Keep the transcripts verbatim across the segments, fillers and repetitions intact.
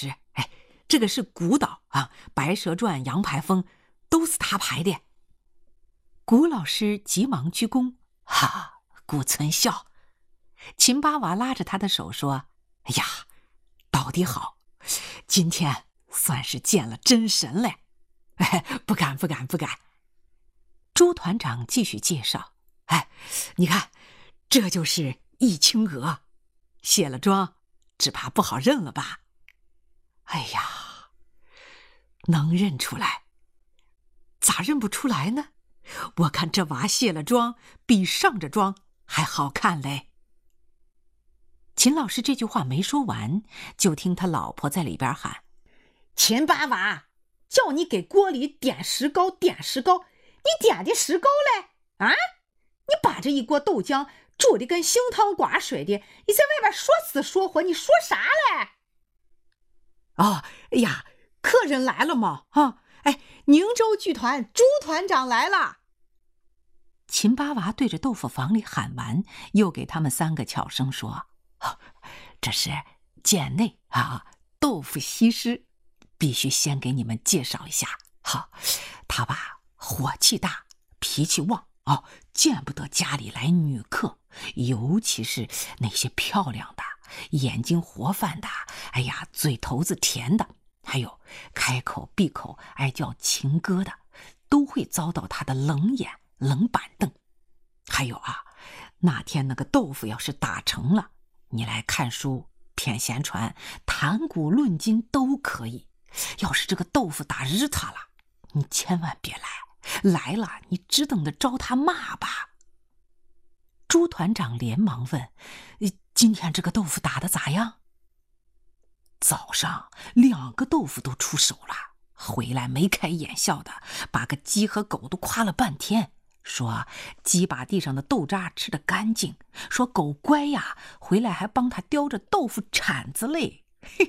师，哎，这个是古导啊，《白蛇传》《杨排风》都是他排的。古老师急忙鞠躬，哈，顾存孝。秦八娃拉着他的手说：“哎呀，导的好，今天算是见了真神嘞。”哎，不敢不敢不敢。朱团长继续介绍：“哎，你看，这就是易青娥，卸了妆，只怕不好认了吧？”哎呀，能认出来？咋认不出来呢？我看这娃卸了妆，比上着妆还好看嘞。秦老师这句话没说完，就听他老婆在里边喊：“秦八娃，叫你给锅里点石膏，点石膏，你点的石膏嘞？啊，你把这一锅豆浆煮的跟杏汤挂水的，你在外边说死说活，你说啥嘞？”哦，哎呀，客人来了吗？啊，哎，宁州剧团朱团长来了。秦八娃对着豆腐房里喊完，又给他们三个悄声说：“哦，这是贱内啊，豆腐西施，必须先给你们介绍一下。好，他吧火气大，脾气旺哦，见不得家里来女客，尤其是那些漂亮的、眼睛活泛的，哎呀，嘴头子甜的，还有开口闭口爱叫情歌的，都会遭到他的冷眼冷板凳。还有啊，那天那个豆腐要是打成了，你来看书、谝闲传、谈古论今都可以。要是这个豆腐打日他了，你千万别来，来了你只等着招他骂吧。”朱团长连忙问：“今天这个豆腐打得咋样？”早上两个豆腐都出手了，回来眉开眼笑的，把个鸡和狗都夸了半天，说鸡把地上的豆渣吃得干净，说狗乖呀，回来还帮他叼着豆腐铲子嘞。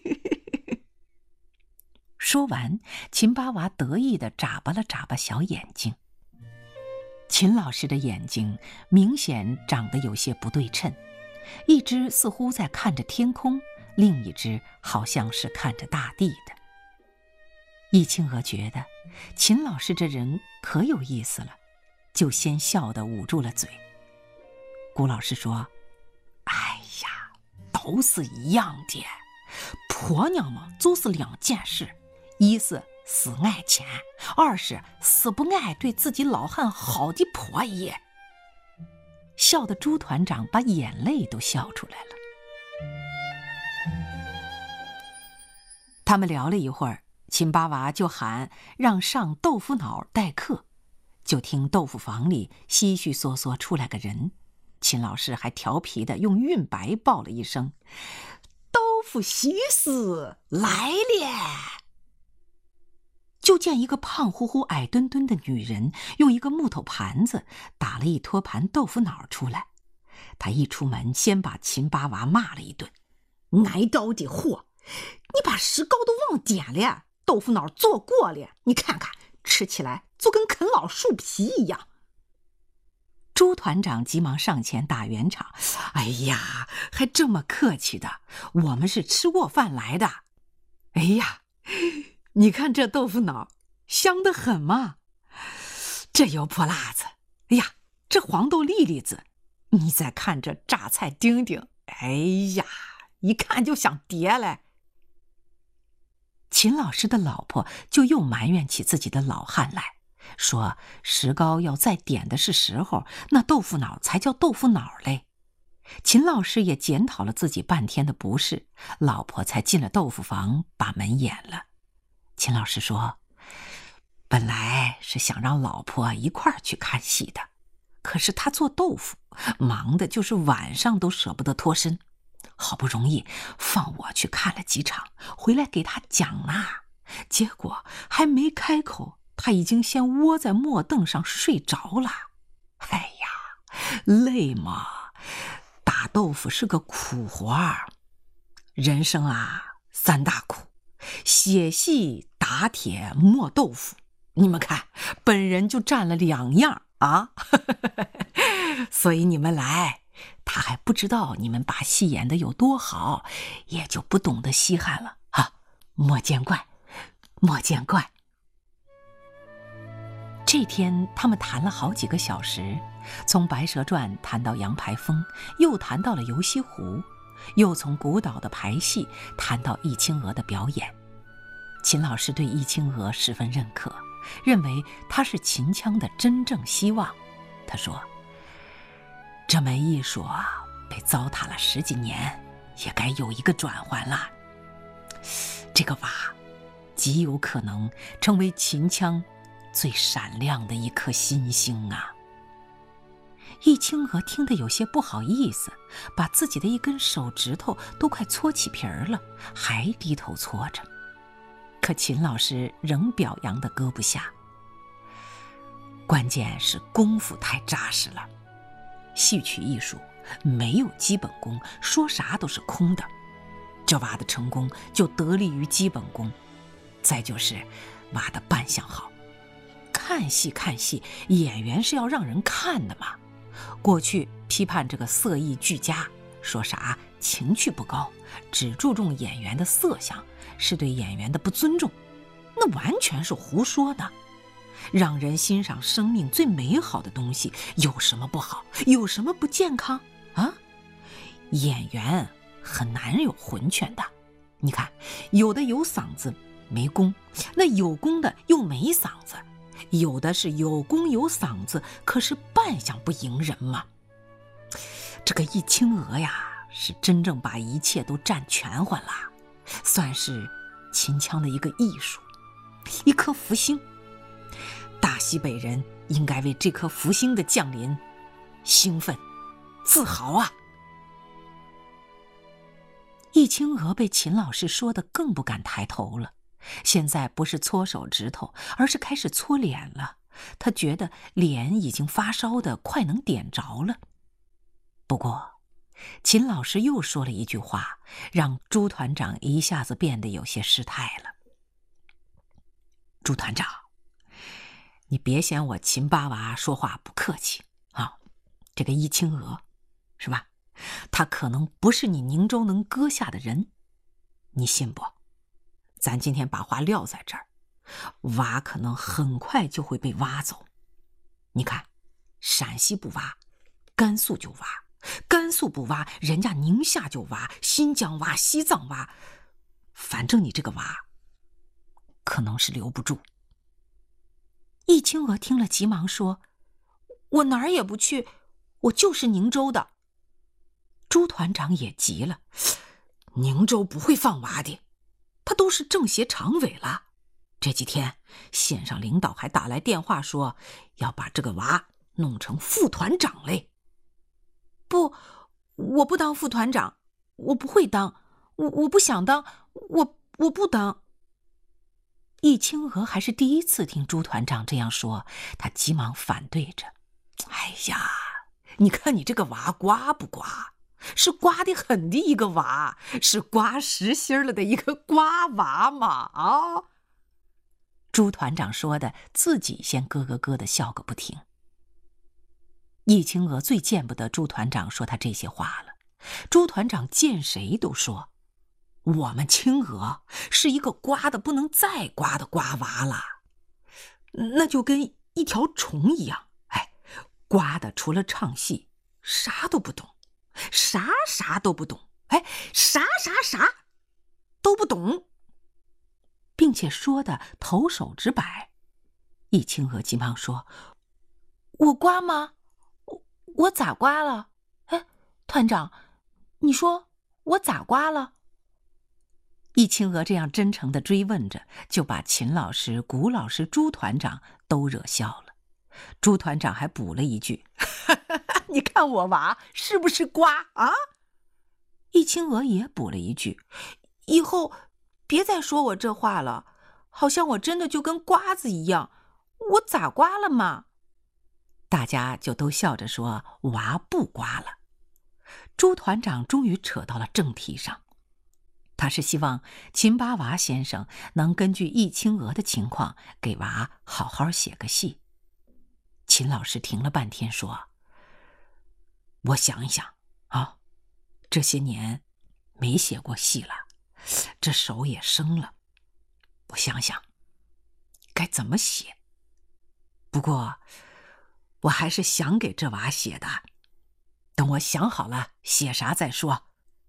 说完，秦八娃得意地眨巴了眨巴小眼睛。秦老师的眼睛明显长得有些不对称，一只似乎在看着天空，另一只好像是看着大地的。易青娥觉得秦老师这人可有意思了，就先笑得捂住了嘴。顾老师说：“哎呀，都是一样的，婆娘嘛就是两件事，一是死爱钱，二是死不爱对自己老汉好的婆爷。”笑得朱团长把眼泪都笑出来了。他们聊了一会儿，秦八娃就喊让上豆腐脑待客，就听豆腐房里稀稀嗦嗦出来个人，秦老师还调皮的用韵白报了一声：“豆腐西施来了。”就见一个胖乎乎矮墩墩的女人用一个木头盘子打了一托盘豆腐脑出来。她一出门先把秦八娃骂了一顿：“挨刀的货，你把石膏都忘点了，豆腐脑做过了，你看看吃起来就跟啃老树皮一样。”朱团长急忙上前打圆场：“哎呀，还这么客气的，我们是吃过饭来的。哎呀，你看这豆腐脑香得很嘛，这油泼辣子，哎呀，这黄豆粒粒子，你再看这榨菜丁丁，哎呀，一看就想叠嘞。”秦老师的老婆就又埋怨起自己的老汉来，说石膏要再点的是时候，那豆腐脑才叫豆腐脑嘞。秦老师也检讨了自己半天的不是，老婆才进了豆腐房把门掩了。秦老师说：“本来是想让老婆一块儿去看戏的，可是他做豆腐忙的就是晚上都舍不得脱身，好不容易放我去看了几场，回来给他讲啦，结果还没开口，他已经先窝在木凳上睡着了。哎呀，累嘛，打豆腐是个苦活儿，人生啊三大苦，写戏、打铁、磨豆腐，你们看本人就占了两样啊。所以你们来，他还不知道你们把戏演得有多好，也就不懂得稀罕了啊。 莫见怪，莫见怪。”这天他们谈了好几个小时，从《白蛇传》谈到羊排风，又谈到了游西湖，又从鼓岛的排戏谈到易清娥的表演。秦老师对易清娥十分认可，认为她是秦腔的真正希望。他说：“这门艺术啊，被糟蹋了十几年，也该有一个转换了。这个娃极有可能成为秦腔最闪亮的一颗新星啊！”易清娥听得有些不好意思，把自己的一根手指头都快搓起皮儿了，还低头搓着。可秦老师仍表扬得搁不下。关键是功夫太扎实了，戏曲艺术没有基本功，说啥都是空的。这娃的成功就得力于基本功，再就是娃的扮相好。看戏看戏，演员是要让人看的嘛。过去批判这个色艺俱佳，说啥情趣不高，只注重演员的色相，是对演员的不尊重，那完全是胡说的。让人欣赏生命最美好的东西，有什么不好？有什么不健康啊？演员很难有浑全的。你看，有的有嗓子没功，那有功的又没嗓子，有的是有功有嗓子，可是扮相不迎人嘛。这个易清娥呀，是真正把一切都占全乎了，算是秦腔的一个艺术，一颗福星。大西北人应该为这颗福星的降临兴奋自豪啊！易清娥被秦老师说得更不敢抬头了，现在不是搓手指头，而是开始搓脸了。他觉得脸已经发烧的快能点着了。不过秦老师又说了一句话，让朱团长一下子变得有些失态了。朱团长，你别嫌我秦八娃说话不客气啊！这个易清娥，是吧？他可能不是你宁州能割下的人，你信不？咱今天把话撂在这儿，娃可能很快就会被挖走。你看，陕西不挖，甘肃就挖；甘肃不挖，人家宁夏就挖，新疆挖，西藏挖。反正你这个娃，可能是留不住。易清娥听了急忙说：“我哪儿也不去，我就是宁州的。”朱团长也急了：“宁州不会放娃的，他都是政协常委了。这几天县上领导还打来电话说，要把这个娃弄成副团长嘞。”“不，我不当副团长，我不会当，我我不想当，我我不当。”易清娥还是第一次听朱团长这样说，他急忙反对着：“哎呀，你看你这个娃瓜不瓜？是瓜得很的一个娃，是瓜实心了的一个瓜娃嘛啊！”朱团长说的，自己先咯咯咯的笑个不停。易清娥最见不得朱团长说他这些话了。朱团长见谁都说：“我们清娥是一个瓜的不能再瓜的瓜娃了，那就跟一条虫一样，哎，瓜的除了唱戏啥都不懂，啥啥都不懂，哎，啥啥啥都不懂。”并且说的头手直摆。易清娥急忙说：“我瓜吗？我我咋瓜了？哎，团长，你说我咋瓜了？”易清娥这样真诚地追问着，就把秦老师、谷老师、朱团长都惹笑了。朱团长还补了一句：“你看我娃是不是瓜啊？”易清娥也补了一句：“以后别再说我这话了，好像我真的就跟瓜子一样，我咋瓜了嘛？”大家就都笑着说娃不瓜了。朱团长终于扯到了正题上。他是希望秦八娃先生能根据易清娥的情况给娃好好写个戏。秦老师停了半天说：“我想一想啊，这些年没写过戏了，这手也生了， 我想想该怎么写，不过我还是想给这娃写的，等我想好了写啥再说。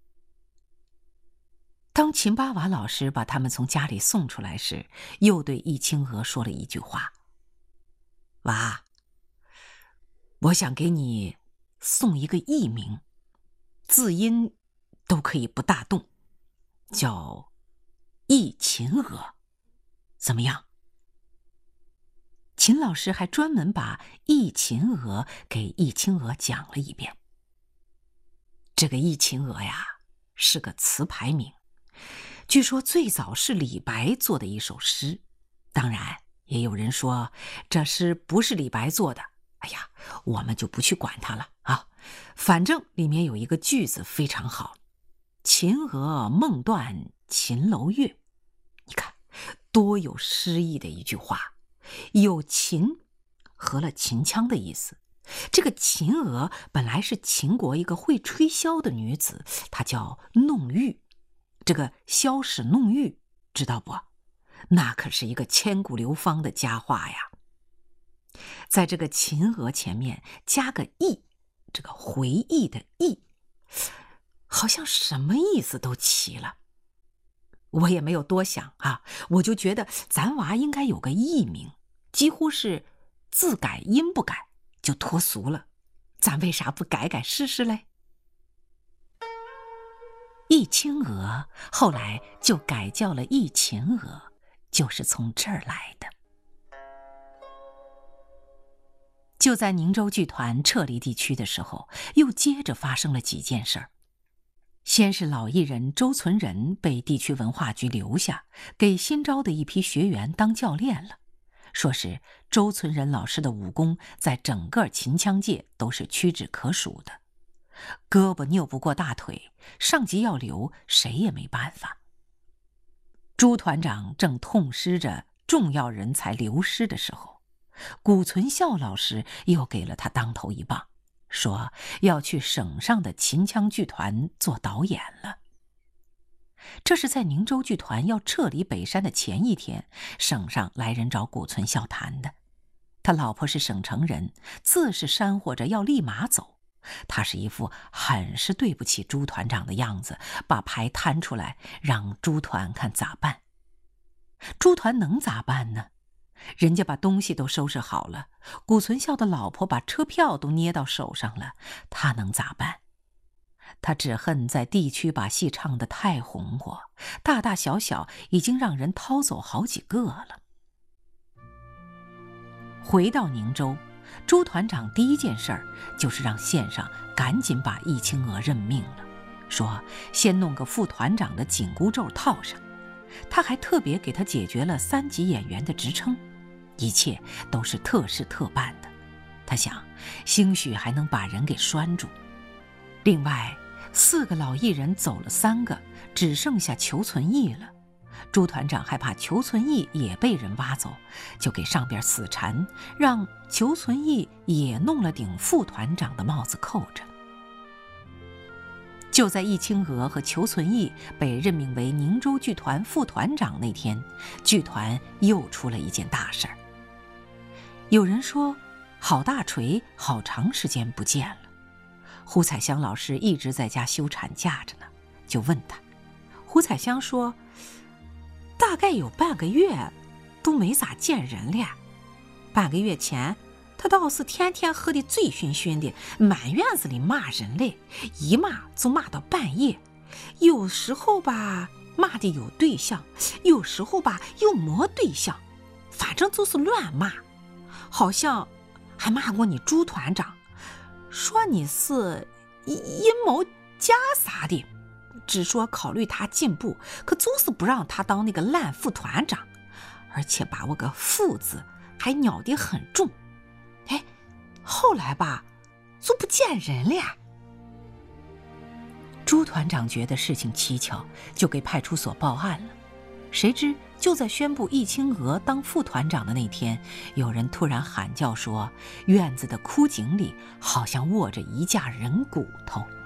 当秦巴瓦老师把他们从家里送出来时，又对易清娥说了一句话：娃，我想给你送一个艺名，字音都可以不大动，叫易秦娥，怎么样？秦老师还专门把易秦娥给易清娥讲了一遍。这个易秦娥呀，是个词牌名，据说最早是李白做的一首诗，当然也有人说这诗不是李白做的，哎呀，我们就不去管它了啊。反正里面有一个句子非常好：秦娥梦断秦楼月。你看多有诗意的一句话，有秦合了秦腔的意思。这个秦娥本来是秦国一个会吹箫的女子，她叫弄玉。这个箫使弄玉知道不？那可是一个千古流芳的佳话呀。在这个秦娥前面加个忆，这个回忆的忆，好像什么意思都齐了。我也没有多想啊，我就觉得咱娃应该有个艺名，几乎是字改音不改就脱俗了，咱为啥不改改试试嘞？易清娥后来就改叫了易秦娥，就是从这儿来的。就在宁州剧团撤离地区的时候，又接着发生了几件事儿。先是老艺人周存仁被地区文化局留下，给新招的一批学员当教练了，说是周存仁老师的武功在整个秦腔界都是屈指可数的，胳膊拗不过大腿，上级要留谁也没办法。朱团长正痛失着重要人才流失的时候，谷存孝老师又给了他当头一棒，说要去省上的秦腔剧团做导演了。这是在宁州剧团要撤离北山的前一天，省上来人找谷存孝谈的。他老婆是省城人，自是煽惑着要立马走。他是一副很是对不起朱团长的样子，把牌摊出来让朱团看咋办。朱团能咋办呢？人家把东西都收拾好了，谷存孝的老婆把车票都捏到手上了，他能咋办？他只恨在地区把戏唱得太红火，大大小小已经让人掏走好几个了。回到宁州，朱团长第一件事儿就是让县上赶紧把易清娥任命了，说先弄个副团长的紧箍咒套上。他还特别给他解决了三级演员的职称，一切都是特事特办的。他想，兴许还能把人给拴住。另外，四个老艺人走了三个，只剩下裘存义了。朱团长还怕裘存义也被人挖走，就给上边死缠，让裘存义也弄了顶副团长的帽子扣着。就在易清娥和裘存义被任命为宁州剧团副团长那天，剧团又出了一件大事儿。有人说，郝大锤好长时间不见了。胡彩香老师一直在家休产假着呢，就问他。胡彩香说，大概有半个月都没咋见人了。半个月前他倒是天天喝得醉醺醺的，满院子里骂人嘞，一骂就骂到半夜，有时候吧骂的有对象，有时候吧又没对象，反正就是乱骂。好像还骂过你朱团长，说你是阴谋家啥的，只说考虑他进步，可就是不让他当那个烂副团长，而且把我个副字还咬得很重。哎，后来吧就不见人了。朱团长觉得事情蹊跷，就给派出所报案了。谁知就在宣布易清娥当副团长的那天，有人突然喊叫说，院子的枯井里好像卧着一架人骨头。